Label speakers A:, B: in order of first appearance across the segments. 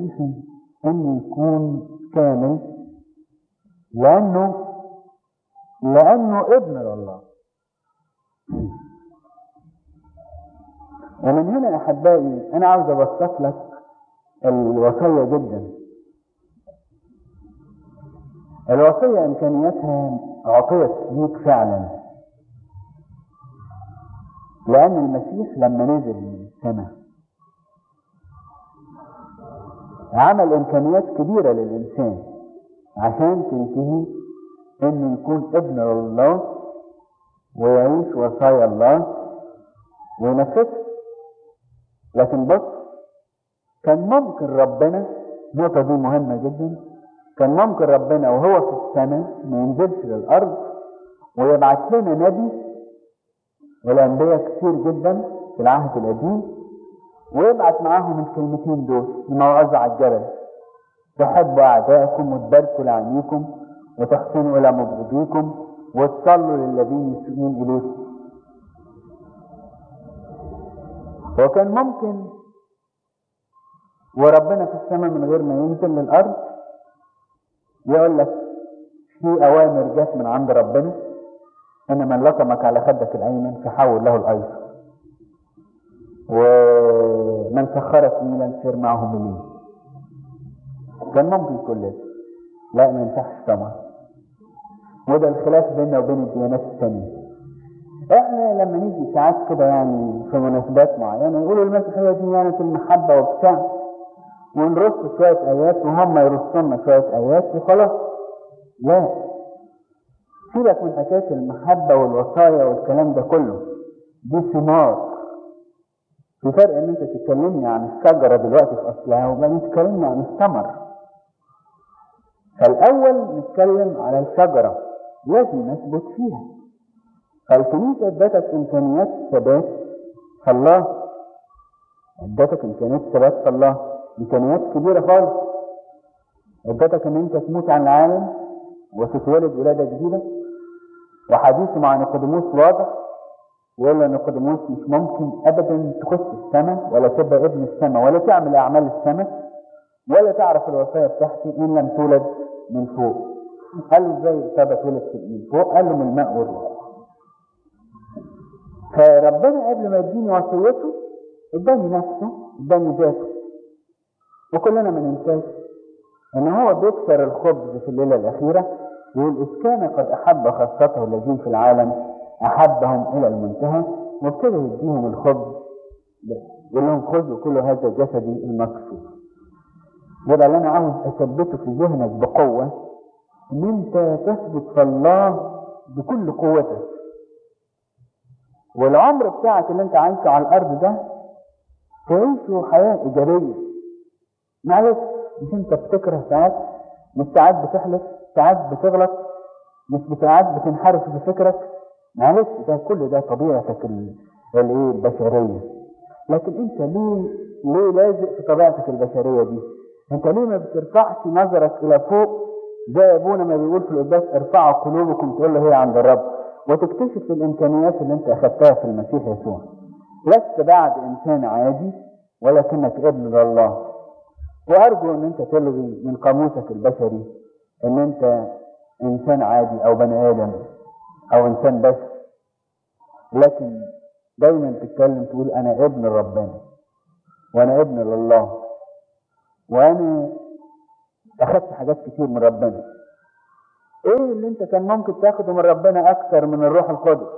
A: المسيحي انه يكون كامل لانه ابن الله. ومن هنا يا احبائي انا عاوز ابسط لك الوصيه جدا. الوصيه امكانياتها عطيت ليك فعلا، لان المسيح لما نزل من السماء عمل امكانيات كبيره للانسان عشان تنتهي انه يكون ابن الله ويعيش وصايا الله وينفذها. لكن بص، كان ممكن ربنا، النقطة دي مهمة جدا، كان ممكن ربنا وهو في السماء ما ينزلش للأرض ويبعث لنا نبي، والأنبياء كتير جدا في العهد القديم، ويبعث معاهم الكلمتين دول، الموعظة على الجبل: تحبوا أعدائكم وتباركوا لعينيكم وتحسنوا إلى مبغضيكم وتصلوا للذين يسيئون إليكم. وكان ممكن وربنا في السماء من غير ما ينزل للأرض يقول لك في أوامر جات من عند ربنا إن من لطمك على خدك الأيمن فحول له الأيسر، ومن سخرك ميلا سير معه ميلين. كان ممكن كل ده، لا ما ينفعش طبعا. وده الخلاف بيننا وبين الديانات الثانية. احنا لما نيجي ساعات كده يعني في مناسبات معينة يقولوا المسيحية دي يعني في المحبة وبتاع، ونرص شوية آيات وهم يرصوا لنا شوية آيات وخلاص. لا، سيبك من حكاية المحبة والوصايا والكلام ده كله، دي ثمار. في فرق ان انت تتكلمني عن الشجرة دلوقتي في اصلها وبعدين تتكلمني عن الثمر. فالاول نتكلم على الشجرة لازم نثبت فيها. فالكنيسة ادتك امكانيات ثبات في الله، ادتك امكانيات ثبات في الله، امكانيات كبيرة خالص. ادتك ان انت تموت عن العالم وتتولد ولادة جديدة. وحديثه مع نيقوديموس واضح، يقول له نيقوديموس مش ممكن ابدا تخش السماء ولا تبقى ابن السماء ولا تعمل اعمال السماء ولا تعرف الوصايا بتاعتي ان لم تولد من فوق. قال له ازاي تبقى تولد من فوق؟ قال له من الماء والروح. فربنا قبل ما يديني وصيته اداني نفسه، اداني ذاته. وكلنا ما ننساش ان هو بيكسر الخبز في الليله الاخيره يقول اذ كان قد احب خاصته الذين في العالم احبهم الى المنتهى، وابتدى يديهم الخبز يقول لهم خذوا كل هذا جسدي المكسور. يبقى اللي انا عاوز اثبته في ذهنك بقوه ان انت تثبت في الله بكل قوتك. والعمر بتاعك اللي انت عايشه على الارض ده تعيشه حياه ايجابيه. معلش، مش انت بتكره ساعات، مش ساعات بتحلف، ساعات بتغلط، مش ساعات بتنحرف بفكرك. معلش، ده كل ده طبيعتك البشريه. لكن انت ليه لازق في طبيعتك البشريه دي؟ انت ليه ما بترفعش نظرك الى فوق زي ابونا ما بيقول في القداس ارفعوا قلوبكم تقول له هي عند الرب، وتكتشف الامكانيات اللي انت اخذتها في المسيح يسوع. لست بعد انسان عادي ولكنك ابن الله. وارجو ان انت تلغي من قاموسك البشري ان انت انسان عادي او بني ادم او انسان بس، لكن دايما تتكلم تقول انا ابن ربنا وانا ابن لله وانا اخذت حاجات كتير من ربنا. ايه اللي انت كان ممكن تاخده من ربنا اكثر من الروح القدس؟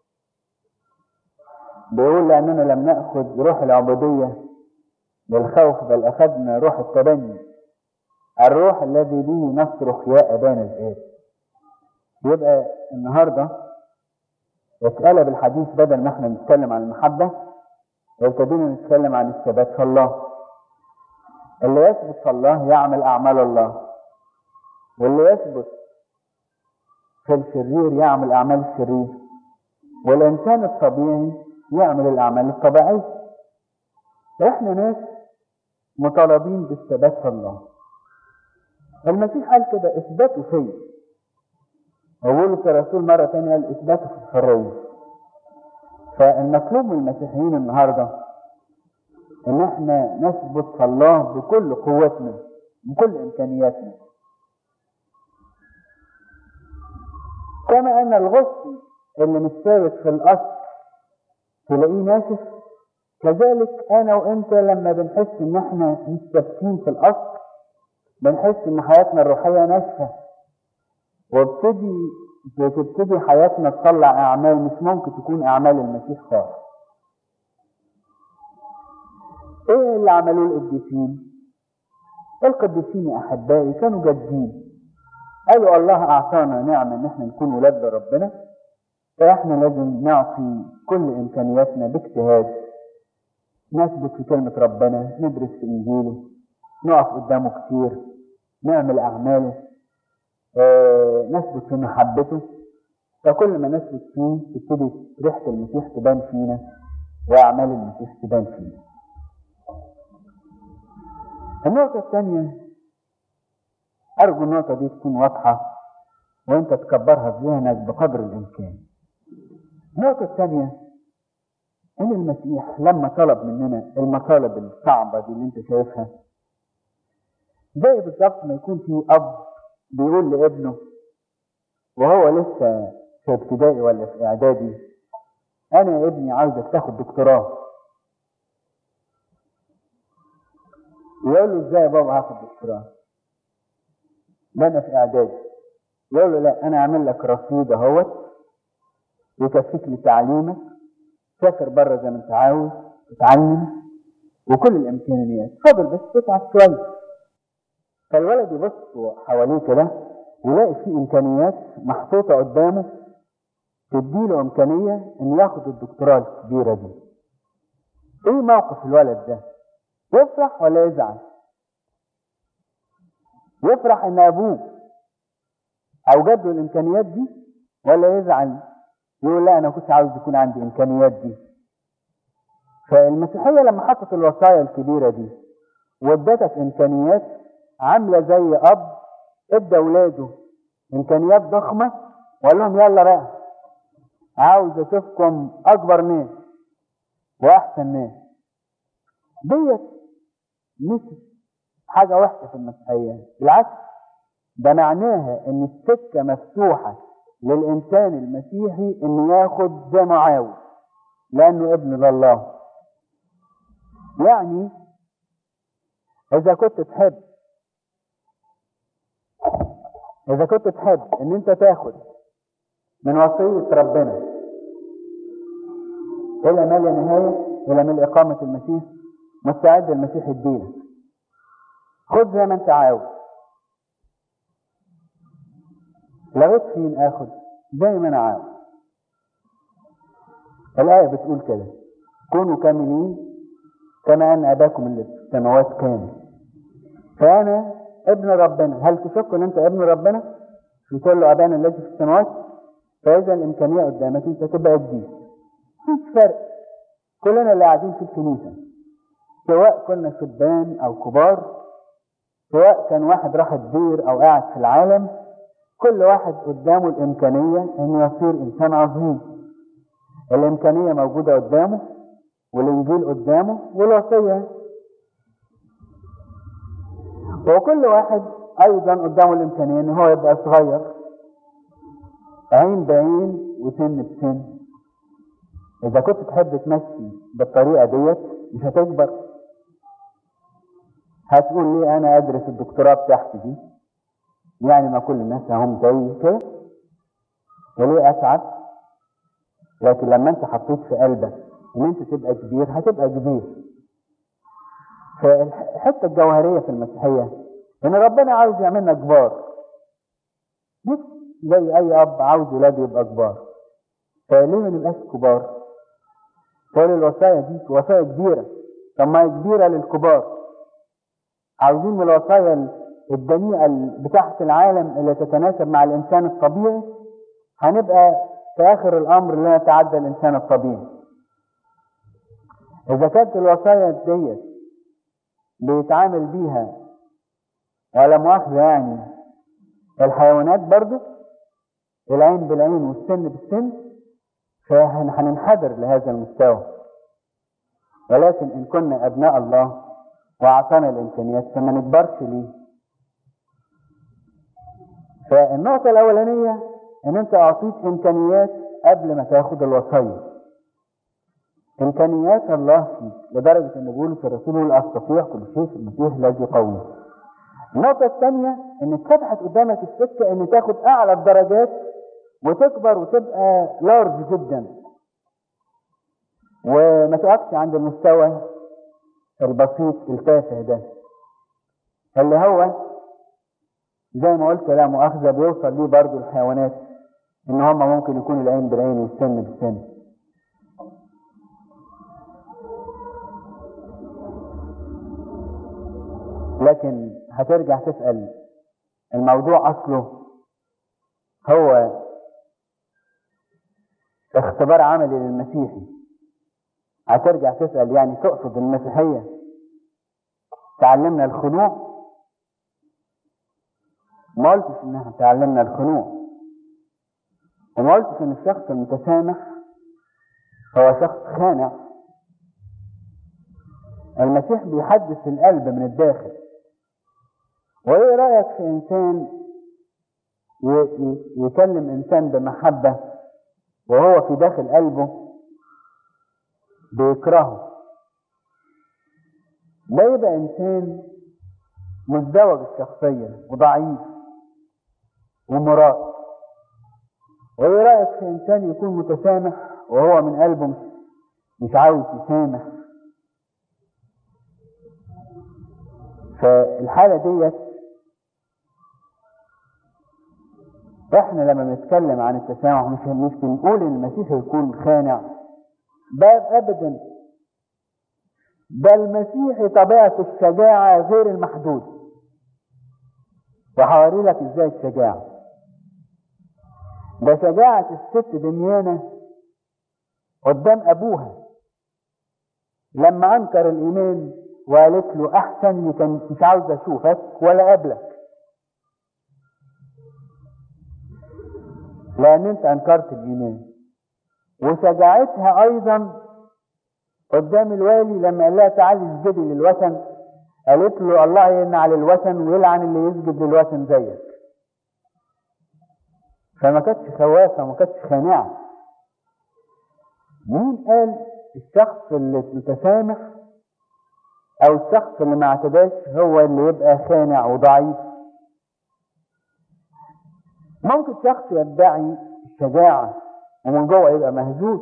A: بيقول لاننا لم ناخذ روح العبوديه للخوف بل اخذنا روح التبني، الروح الذي به نصرخ يا ابانا الاب. يبقى النهارده اتقلب الحديث، بدل ما احنا نتكلم عن المحبه ابتدينا نتكلم عن الثبات في الله. اللي يثبت في الله يعمل اعمال الله، واللي يثبت في الشرير يعمل اعمال الشرير، والانسان الطبيعي يعمل الاعمال الطبيعيه. احنا ناس مطالبين بالثبات في الله. المسيح قال كده اثبتوا فيه، وبولس الرسول مره ثانيه قال اثبتوا في الحريه. فالمطلوب من المسيحيين النهارده ان احنا نثبت في الله بكل قوتنا بكل امكانياتنا. كما ان الغصن اللي مش ثابت في الاصل تلاقيه ناشف، كذلك انا وانت لما بنحس ان احنا مش ثابتين في الاصل بنحس ان حياتنا الروحيه ناشفه، وبتبتدي حياتنا تطلع اعمال مش ممكن تكون اعمال المسيح خالص. ايه اللي عملوه القديسين؟ القديسين يا احبائي كانوا جادين، قالوا الله اعطانا نعمه ان احنا نكون ولاد ربنا، فاحنا لازم نعطي كل امكانياتنا باجتهاد، نثبت في كلمه ربنا، ندرس في انجيله، نقف قدامه كتير، نعمل اعماله، نثبت في محبته. فكل ما نثبت فيه تبتدي ريحه المسيح تبان فينا واعمال المسيح تبان فينا. النقطه الثانيه، ارجو النقطه دي تكون واضحه وانت تكبرها في ذهنك بقدر الامكان. النقطه الثانيه ان المسيح لما طلب مننا المطالب الصعبه دي اللي انت شايفها، زي بالظبط ما يكون في اب بيقول لابنه وهو لسه في ابتدائي ولا في اعدادي: انا يا ابني عاوزك تاخد دكتوراه. يقول له: ازاي يا بابا هاخد دكتوراه؟ ده انا في اعدادي. يقول له: لا، انا اعمل لك رصيد اهوت يكفيك لتعليمك، سافر بره زي ما انت عاوز، تتعلم وكل الامكانيات، فاضل بس تتعب شويه. فالولد يبص حواليه كده يلاقي في امكانيات محطوطه قدامه تديله امكانيه انه ياخد الدكتوراه الكبيره دي. ايه موقف الولد ده؟ يفرح ولا يزعل؟ يفرح ان ابوه اوجد له الامكانيات دي، ولا يزعل يقول: لا، انا كنت عاوز يكون عندي الامكانيات دي؟ فالمسيحيه لما حطت الوصايا الكبيره دي وادتك امكانيات، عامله زي اب ادى اولاده امكانيات ضخمه وقال لهم: يلا بقى، عاوز اشوفكم اكبر ناس واحسن ناس. ديت مش حاجه وحشه في المسيحيه، بالعكس، ده معناها ان السكه مفتوحه للانسان المسيحي انه ياخد زي ما عاوز لانه ابن لله. يعني اذا كنت تحب ان انت تاخد من وصيه ربنا الى ما لا نهايه، الى من اقامه المسيح، مستعد المسيح يديلك. خد زي ما انت عاوز. لغيت فين اخد؟ زي ما انا عاوز. الايه بتقول كده: كونوا كاملين كما ان اباكم اللي في السماوات كامل. فانا ابن ربنا. هل تشك ان انت ابن ربنا؟ يقول له: ابانا الذي في السماوات. فاذا الامكانيه قدامك انت تبقى جديد. مفيش فرق. كلنا اللي قاعدين في الكنيسه، سواء كنا شبان او كبار، سواء كان واحد راح الدير او قاعد في العالم، كل واحد قدامه الامكانيه انه يصير انسان عظيم. الامكانيه موجوده قدامه، والانجيل قدامه، والوصيه. وكل واحد ايضا قدامه الامكانيه ان هو يبقى صغير، عين بعين وسن بسن. اذا كنت تحب تمشي بالطريقه ديت مش هتكبر. هتقول: ليه انا ادرس الدكتوراه بتاعتي دي؟ يعني ما كل الناس هم زي كده، وليه اتعب؟ لكن لما انت حطيت في قلبك ان انت تبقى كبير هتبقى كبير. فالحته الجوهريه في المسيحيه ان ربنا عاوز يعملنا كبار، مش زي اي اب عاوز ولاده يبقى كبار. فليه ما نبقاش كبار؟ تقول الوصايا دي وصايا كبيره. طب ما هي كبيره للكبار. عاوزين من الوصايا الدنيئه بتاعه العالم اللي تتناسب مع الانسان الطبيعي، هنبقى في اخر الامر لا يتعدى الانسان الطبيعي. اذا كانت الوصايا ديت بيتعامل بيها ولا مؤاخذه يعني الحيوانات برضه، العين بالعين والسن بالسن، فهننحدر لهذا المستوى. ولكن إن كنا أبناء الله وأعطانا الإمكانيات فما نكبرش ليه؟ فالنقطة الأولانية إن أنت أعطيت إمكانيات قبل ما تاخد الوصية. إمكانيات الله فيك لدرجة أن بولس الرسول يقول أستطيع كل شيء في المسيح الذي يقوي. النقطة الثانية إن اتفتحت قدامك السكة إن تاخد أعلى الدرجات وتكبر وتبقى لارج جدا، وما تقفش عند المستوى البسيط التافه ده اللي هو زي ما قلت لا مؤاخذة بيوصل ليه برضو الحيوانات، إن هم ممكن يكون العين بالعين والسن بالسن. لكن هترجع تسأل الموضوع أصله هو اختبار عملي للمسيحي. هترجع تسأل يعني تقصد المسيحية تعلمنا الخنوع؟ ما قلتش انها تعلمنا الخنوع، وما قلتش ان الشخص المتسامح هو شخص خانع. المسيح بيحدث القلب من الداخل. وايه رأيك في انسان يكلم انسان بمحبة وهو في داخل قلبه بيكرهه؟ ده يبقى انسان مزدوج الشخصية وضعيف ومرائي. وايه رأيك في انسان يكون متسامح وهو من قلبه مش عاوز يسامح؟ فالحالة ديت احنا لما نتكلم عن التسامح مش بنقول ان المسيح يكون خانع، بل ابدا، ده المسيح طبيعة الشجاعة غير المحدودة. وهوري لك ازاي الشجاعة. ده شجاعة الست دميانة قدام ابوها لما انكر الايمان وقالت له احسن لي كان مش عاوز اشوفك ولا قابلك لان انت انكرت الايمان. وشجاعتها ايضا قدام الوالي لما قال لها تعالي اسجدي للوثن، قالت له الله يلعن الوثن ويلعن اللي يسجد للوثن زيك. فما كانتش خوافه وما كانتش خانعه. مين قال الشخص اللي متسامح او الشخص اللي ما اعتداش هو اللي يبقى خانع وضعيف؟ ممكن شخص يدعي الشجاعه ومن جوه يبقى مهزوز.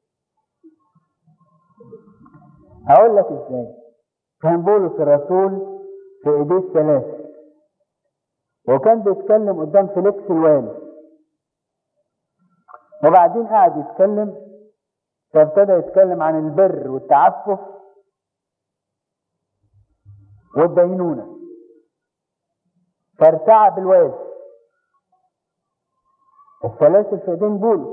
A: هقول لك ازاي. كان بولس الرسول في ايديه الثلاث وكان بيتكلم قدام فيليكس الوالي، وبعدين قعد يتكلم فابتدى يتكلم عن البر والتعفف والدينونة، فارتعب الوالي. الثلاثة في ايدين بولس.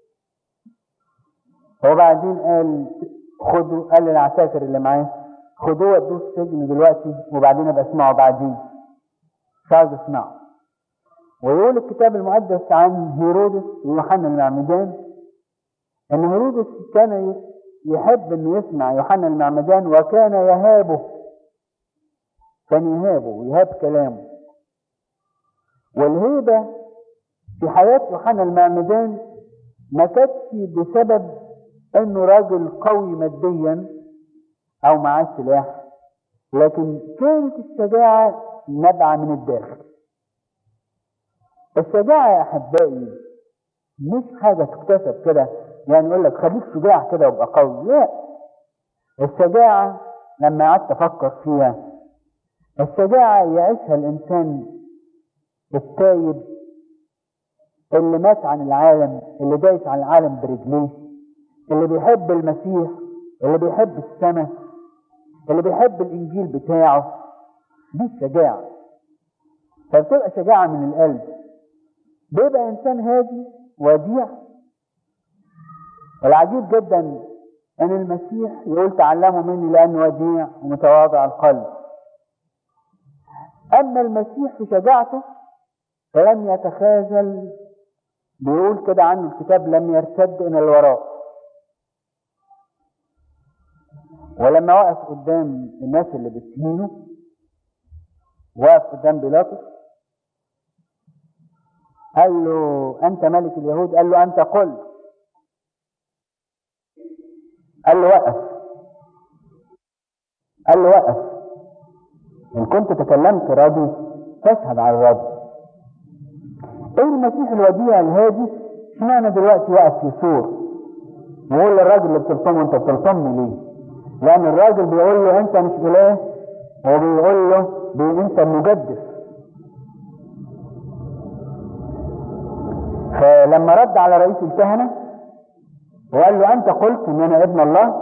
A: وبعدين قال للعساكر اللي معاه خدوه ودوه السجن دلوقتي وبعدين ابقى اسمعه بعدين، مش عايز اسمعه. ويقول الكتاب المقدس عن هيرودس ويوحنا المعمدان ان هيرودس كان يحب انه يسمع يوحنا المعمدان وكان يهابه، كان يهابه ويهاب كلامه. والهيبة في حياة يوحنا المعمدان ما كانتش بسبب انه راجل قوي ماديا او معاه سلاح، لكن كانت الشجاعة نابعة من الداخل. الشجاعة يا احبائي مش حاجة تكتسب كده، يعني يقول لك خليك شجاع كده وابقى قوي، لا. الشجاعة لما قعدت افكر فيها، الشجاعة يعيشها الانسان التايب اللي مات عن العالم، اللي دايس عن العالم برجليه، اللي بيحب المسيح، اللي بيحب السماء، اللي بيحب الانجيل بتاعه. دي الشجاعة. فبتبقى شجاعة من القلب. بيبقى انسان هادي وديع. والعجيب جدا ان المسيح يقول تعلموا مني لانه وديع ومتواضع القلب. اما المسيح في شجاعته فلم يتخاذل، بيقول كده عنه الكتاب لم يرتد الى الوراء. ولما وقف قدام الناس اللي بتهينه، وقف قدام بيلاطس، قال له أنت ملك اليهود؟ قال له أنت قل. قال له وقف، قال له وقف، إن كنت تكلمت راضي فاشهد على الراضي. إيه المسيح الوديع الهادي اشمعنى دلوقتي وقف في سور ويقول للراجل اللي بتلطمه أنت بتلطمني ليه؟ لأن الراجل بيقول له أنت مش إله، وبيقول له أنت مجدف. فلما رد على رئيس الكهنة وقال له أنت قلت إن أنا ابن الله،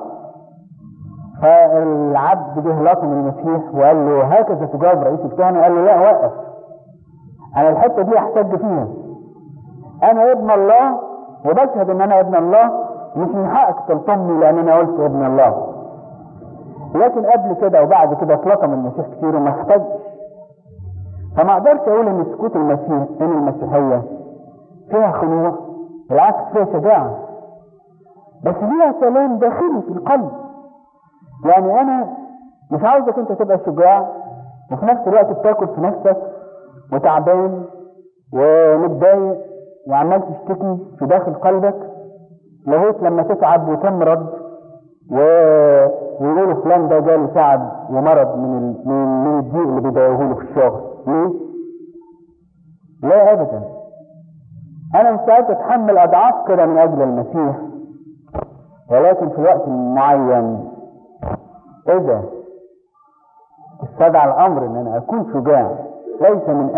A: فالعبد جه لطم المسيح وقال له هكذا تجاوب رئيس الكهنة؟ قال له لا، وقف، أنا الحتة دي أحتج فيها، أنا ابن الله وبشهد إن أنا ابن الله، مش من حقك تلطمني لأن أنا قلت ابن الله. لكن قبل كده وبعد كده اتلطم المسيح كتير وما احتجش. فما اقدرش اقول ان سكوت المسيح ان المسيحيه فيها خنوع، بالعكس فيها شجاعه، بس فيها سلام داخلي في القلب. يعني انا مش عاوزك انت تبقى شجاع وفي نفس الوقت بتاكل في نفسك وتعبان ومتضايق وعمال تشتكي في داخل قلبك لغايه لما تتعب وتمرض ويقولوا فلان ده جاله تعب ومرض من الضيق اللي بيضايقوه في الشغل. ليه؟ لا ابدا. انا مستعد اتحمل اضعاف كده من اجل المسيح، ولكن في وقت معين اذا استدعى الامر ان انا اكون شجاع ليس من